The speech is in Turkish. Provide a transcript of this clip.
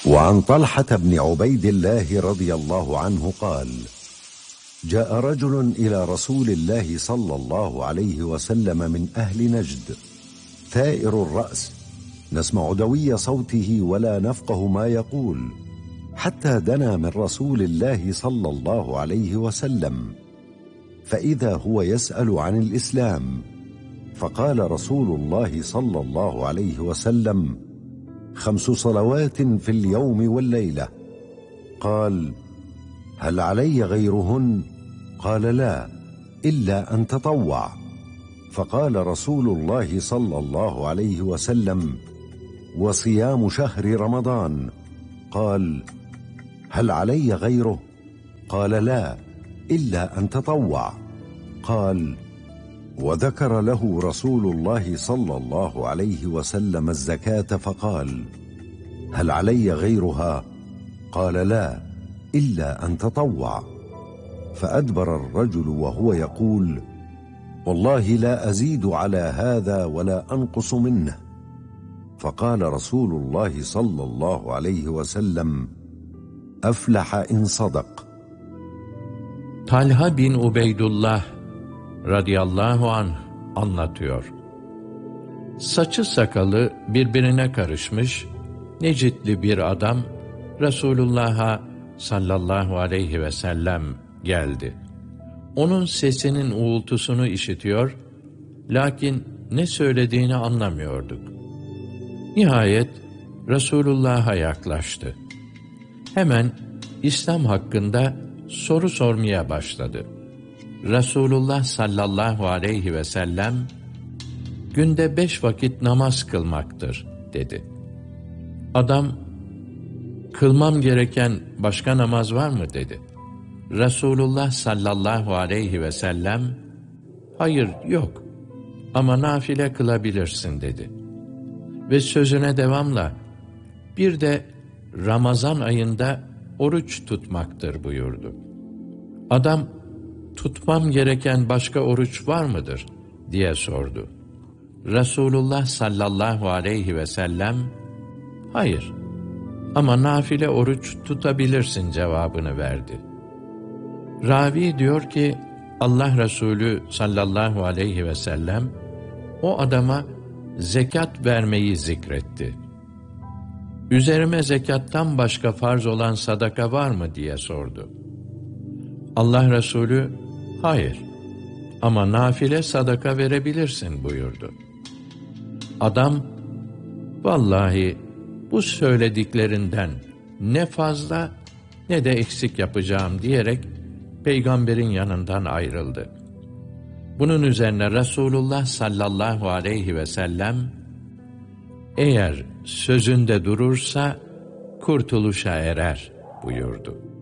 وعن طلحة بن عبيد الله رضي الله عنه قال: جاء رجل إلى رسول الله صلى الله عليه وسلم من أهل نجد ثائر الرأس، نسمع دوي صوته ولا نفقه ما يقول، حتى دنا من رسول الله صلى الله عليه وسلم، فإذا هو يسأل عن الإسلام، فقال رسول الله صلى الله عليه وسلم: 5 صلوات في اليوم والليلة. قال: هل علي غيرهن؟ قال: لا، إلا أن تطوع. فقال رسول الله صلى الله عليه وسلم: وصيام شهر رمضان. قال: هل علي غيره؟ قال: لا، إلا أن تطوع. قال: وذكر له رسول الله صلى الله عليه وسلم الزكاة، فقال: هل علي غيرها؟ قال: لا، إلا أن تطوع. فأدبر الرجل وهو يقول: والله لا أزيد على هذا ولا أنقص منه. فقال رسول الله صلى الله عليه وسلم: أفلح إن صدق. Talha bin Ubeydullah radıyallahu anh anlatıyor. Saçı sakalı birbirine karışmış Necidli bir adam Resulullah'a sallallahu aleyhi ve sellem geldi. Onun sesinin uğultusunu işitiyor, lakin ne söylediğini anlamıyorduk. Nihayet Resulullah'a yaklaştı. Hemen İslam hakkında soru sormaya başladı. Resulullah sallallahu aleyhi ve sellem, günde 5 vakit namaz kılmaktır, dedi. Adam, kılmam gereken başka namaz var mı, dedi. Resulullah sallallahu aleyhi ve sellem, hayır, yok ama nafile kılabilirsin, dedi. Ve sözüne devamla, bir de Ramazan ayında oruç tutmaktır, buyurdu. Adam, tutmam gereken başka oruç var mıdır, diye sordu. Resulullah sallallahu aleyhi ve sellem, hayır ama nafile oruç tutabilirsin cevabını verdi. Ravi diyor ki, Allah Resulü sallallahu aleyhi ve sellem o adama zekat vermeyi zikretti. Üzerime zekattan başka farz olan sadaka var mı, diye sordu. Allah Resulü, hayır ama nafile sadaka verebilirsin, buyurdu. Adam, vallahi bu söylediklerinden ne fazla ne de eksik yapacağım, diyerek Peygamberin yanından ayrıldı. Bunun üzerine Resulullah sallallahu aleyhi ve sellem, eğer sözünde durursa kurtuluşa erer, buyurdu.